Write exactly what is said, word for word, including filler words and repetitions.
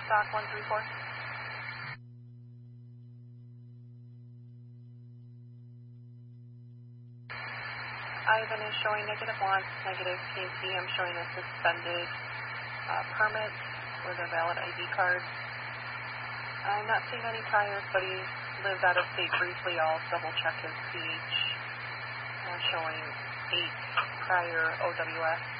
Stock one three four. Ivan is showing negative one, negative K C. I'm showing a suspended uh, permit with a valid I D card. I'm not seeing any priors, but he lived out of state briefly. I'll double check his speech. Uh, showing eight prior O W S.